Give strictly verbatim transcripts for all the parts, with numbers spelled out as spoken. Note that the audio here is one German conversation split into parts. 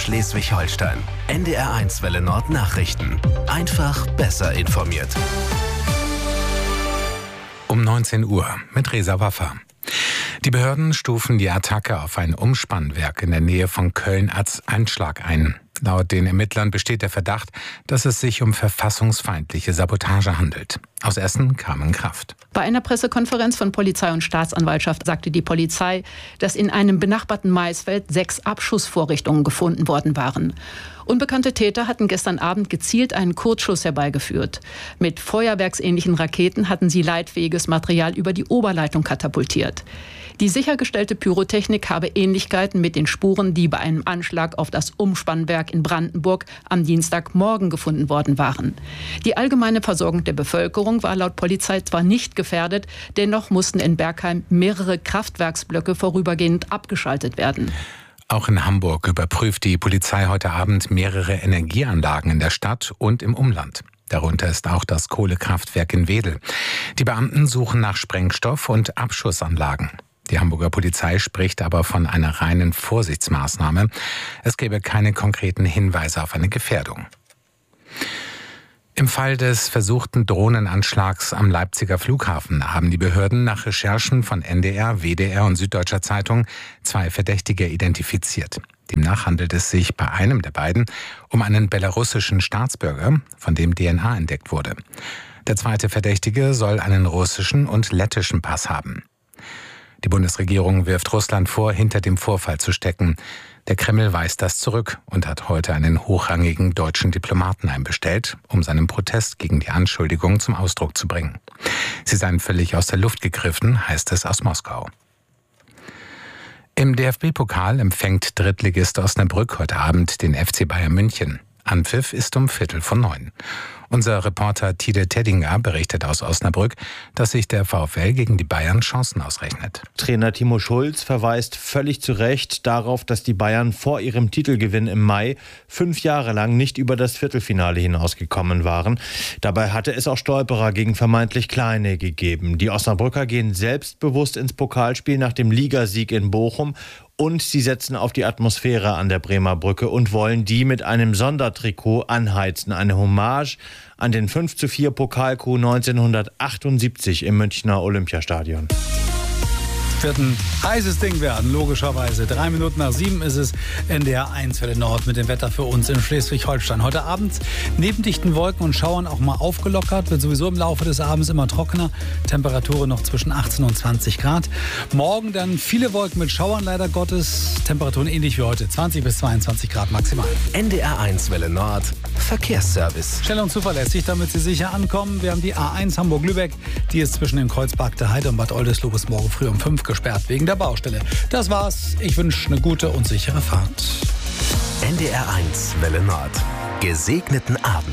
Schleswig-Holstein. N D R eins Welle Nord Nachrichten. Einfach besser informiert. Um neunzehn Uhr mit Reza Waffa. Die Behörden stufen die Attacke auf ein Umspannwerk in der Nähe von Köln als Anschlag ein. Laut den Ermittlern besteht der Verdacht, dass es sich um verfassungsfeindliche Sabotage handelt. Aus Essen kam in Kraft. Bei einer Pressekonferenz von Polizei und Staatsanwaltschaft sagte die Polizei, dass in einem benachbarten Maisfeld sechs Abschussvorrichtungen gefunden worden waren. Unbekannte Täter hatten gestern Abend gezielt einen Kurzschuss herbeigeführt. Mit feuerwerksähnlichen Raketen hatten sie leitfähiges Material über die Oberleitung katapultiert. Die sichergestellte Pyrotechnik habe Ähnlichkeiten mit den Spuren, die bei einem Anschlag auf das Umspannwerk in Brandenburg am Dienstagmorgen gefunden worden waren. Die allgemeine Versorgung der Bevölkerung war laut Polizei zwar nicht gefährdet, dennoch mussten in Bergheim mehrere Kraftwerksblöcke vorübergehend abgeschaltet werden. Auch in Hamburg überprüft die Polizei heute Abend mehrere Energieanlagen in der Stadt und im Umland. Darunter ist auch das Kohlekraftwerk in Wedel. Die Beamten suchen nach Sprengstoff und Abschussanlagen. Die Hamburger Polizei spricht aber von einer reinen Vorsichtsmaßnahme. Es gäbe keine konkreten Hinweise auf eine Gefährdung. Im Fall des versuchten Drohnenanschlags am Leipziger Flughafen haben die Behörden nach Recherchen von N D R, W D R und Süddeutscher Zeitung zwei Verdächtige identifiziert. Demnach handelt es sich bei einem der beiden um einen belarussischen Staatsbürger, von dem D N A entdeckt wurde. Der zweite Verdächtige soll einen russischen und lettischen Pass haben. Die Bundesregierung wirft Russland vor, hinter dem Vorfall zu stecken. Der Kreml weist das zurück und hat heute einen hochrangigen deutschen Diplomaten einbestellt, um seinen Protest gegen die Anschuldigungen zum Ausdruck zu bringen. Sie seien völlig aus der Luft gegriffen, heißt es aus Moskau. Im D F B-Pokal empfängt Drittligist Osnabrück heute Abend den F C Bayern München. Anpfiff ist um Viertel vor neun. Unser Reporter Tide Teddinger berichtet aus Osnabrück, dass sich der VfL gegen die Bayern Chancen ausrechnet. Trainer Timo Schulz verweist völlig zu Recht darauf, dass die Bayern vor ihrem Titelgewinn im Mai fünf Jahre lang nicht über das Viertelfinale hinausgekommen waren. Dabei hatte es auch Stolperer gegen vermeintlich Kleine gegeben. Die Osnabrücker gehen selbstbewusst ins Pokalspiel nach dem Ligasieg in Bochum. Und sie setzen auf die Atmosphäre an der Bremer Brücke und wollen die mit einem Sondertrikot anheizen. Eine Hommage an den fünf zu vier Pokalcoup neunzehnhundertachtundsiebzig im Münchner Olympiastadion. Wird ein heißes Ding werden, logischerweise. Drei Minuten nach sieben ist es. N D R eins Welle Nord mit dem Wetter für uns in Schleswig-Holstein. Heute Abend neben dichten Wolken und Schauern auch mal aufgelockert. Wird sowieso im Laufe des Abends immer trockener. Temperaturen noch zwischen achtzehn und zwanzig Grad. Morgen dann viele Wolken mit Schauern, leider Gottes. Temperaturen ähnlich wie heute. zwanzig bis zweiundzwanzig Grad maximal. N D R eins Welle Nord Verkehrsservice. Schnell und zuverlässig, damit Sie sicher ankommen. Wir haben die A eins Hamburg-Lübeck. Die ist zwischen dem Kreuzberg der Heide und Bad Oldesloe bis morgen früh um fünf gesperrt wegen der Baustelle. Das war's. Ich wünsche eine gute und sichere Fahrt. N D R eins Welle Nord. Gesegneten Abend.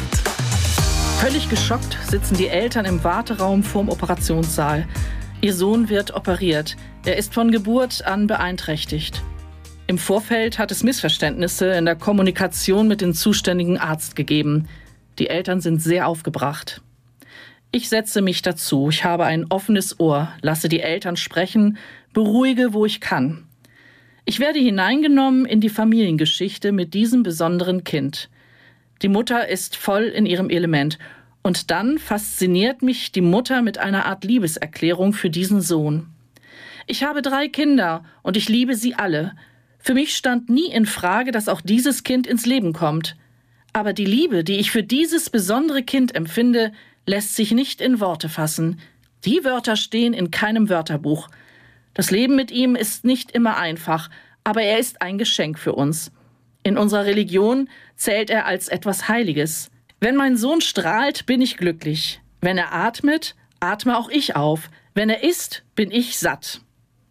Völlig geschockt sitzen die Eltern im Warteraum vorm Operationssaal. Ihr Sohn wird operiert. Er ist von Geburt an beeinträchtigt. Im Vorfeld hat es Missverständnisse in der Kommunikation mit dem zuständigen Arzt gegeben. Die Eltern sind sehr aufgebracht. Ich setze mich dazu. Ich habe ein offenes Ohr, lasse die Eltern sprechen, beruhige, wo ich kann. Ich werde hineingenommen in die Familiengeschichte mit diesem besonderen Kind. Die Mutter ist voll in ihrem Element. Und dann fasziniert mich die Mutter mit einer Art Liebeserklärung für diesen Sohn. Ich habe drei Kinder und ich liebe sie alle. Für mich stand nie in Frage, dass auch dieses Kind ins Leben kommt. Aber die Liebe, die ich für dieses besondere Kind empfinde, lässt sich nicht in Worte fassen. Die Wörter stehen in keinem Wörterbuch. Das Leben mit ihm ist nicht immer einfach, aber er ist ein Geschenk für uns. In unserer Religion zählt er als etwas Heiliges. Wenn mein Sohn strahlt, bin ich glücklich. Wenn er atmet, atme auch ich auf. Wenn er isst, bin ich satt.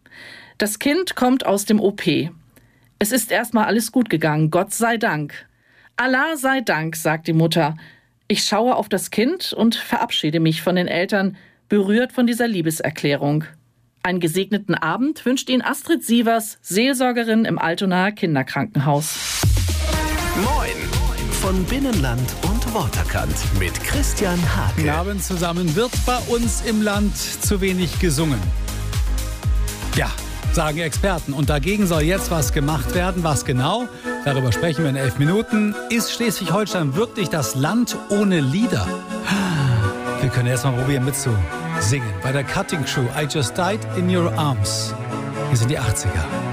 Das Kind kommt aus dem O P. Es ist erstmal alles gut gegangen, Gott sei Dank. Allah sei Dank, sagt die Mutter. Ich schaue auf das Kind und verabschiede mich von den Eltern, berührt von dieser Liebeserklärung. Einen gesegneten Abend wünscht Ihnen Astrid Sievers, Seelsorgerin im Altonaer Kinderkrankenhaus. Moin von Binnenland und Waterkant mit Christian Hake. Guten Abend zusammen. Wird bei uns im Land zu wenig gesungen? Ja. sagen Experten. Und dagegen soll jetzt was gemacht werden. Was genau? Darüber sprechen wir in elf Minuten. Ist Schleswig-Holstein wirklich das Land ohne Lieder? Wir können erst mal probieren mitzusingen. Bei der Cutting Crew, I Just Died in Your Arms. Wir sind die achtziger.